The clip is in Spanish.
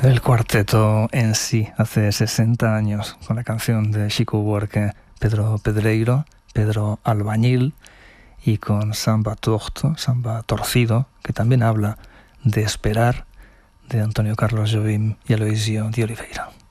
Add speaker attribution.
Speaker 1: El cuarteto en sí, hace 60 años, con la canción de Chico Buarque, Pedro Pedreiro, Pedro Albañil, y con Samba Torto, Samba Torcido, que también habla de esperar, de Antonio Carlos Jobim y Aloisio de Oliveira.